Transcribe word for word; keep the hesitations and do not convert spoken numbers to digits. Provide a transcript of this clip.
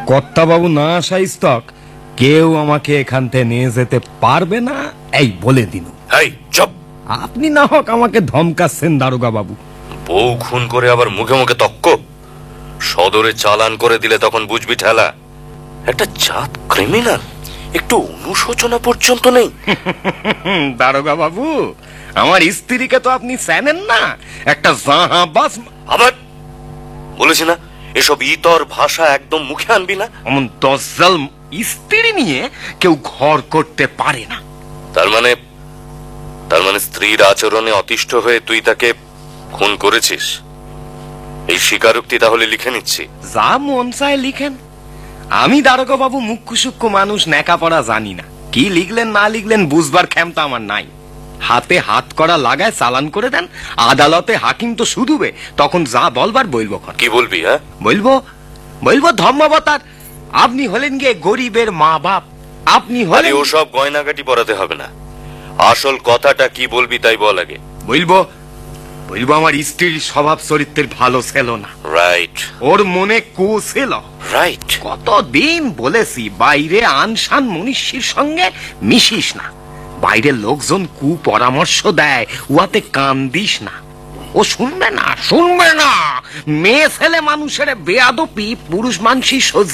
কর্তা বাবু না আসা স্তক কেউ আমাকে এখান থেকে নিয়ে যেতে পারবে না, এই বলে দিন। এই চুপ! আপনি না হোক আমাকে ধমকাচ্ছেন দারোগা বাবু। বউ খুন করে আবার মুখে মুখে তক্ক। সদরে চালান করে দিলে তখন বুঝবি ঠেলা। একটা জাত ক্রিমিনাল, একটু অনুশোচনা পর্যন্ত নেই। দারোগা বাবু, আমার স্ত্রীকে তো আপনি চেনেন না, একটা জাহাবাজ। আবার বলেছি না, এসব ইতর ভাষা একদম মুখে আনবি না। এমন দজ্জাল স্ত্রী নিয়ে কেউ ঘর করতে পারে না। তার মানে তার মানে স্ত্রীর আচরণে অতিষ্ঠ হয়ে তুই তাকে খুন করেছিস? এই স্বীকারোক্তি তাহলে লিখে নিচ্ছি। যা মন চায় লিখেন। আমি দারোগা বাবু মুখ্য সূক্ষ্ম মানুষ, নেকা পড়া জানি না। কি লিখলেন না লিখলেন বুঝবার ক্ষমতা আমার নাই। হাতে হাত করা লাগায় চালান করে দেন, আদালতে হাকিম তো শুধুবে, তখন যা বলবার বলবো। কি বলবি? হ্যাঁ বলবো বলবো ধর্মাবতার। আপনি হলেন গিয়ে গরিবের মা বাপ, আপনি হলেন। ওসব গয়নাগাটি পরাতে হবে না, আসল কথাটা কি বলবি তাই বল আগে। বলবো বলবো আমার স্ত্রীর স্বভাব চরিত্রের ভালো ছিল না। রাইট। ওর মনে কু ছিল। রাইট। কতদিন বলেছি বাইরে আনসান মনীষীর সঙ্গে মিশিস না, বাইরের লোকজন কু পরামর্শ দেয়, উহাতে কান দিস না। ও শুনবে না, শুনবে না। মেয়ে ছেলে মানুষের বেয়াদপি পুরুষ মানসি